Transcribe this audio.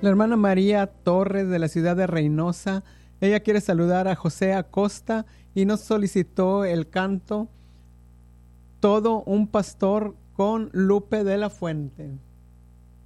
La hermana María Torres de la ciudad de Reynosa, ella quiere saludar a José Acosta y nos solicitó el canto Todo un pastor con Lupe de la Fuente.